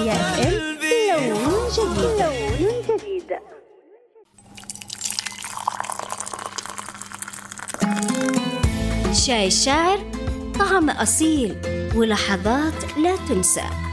8 FM لون جديد. شاي الشاعر، طعم أصيل ولحظات لا تنسى.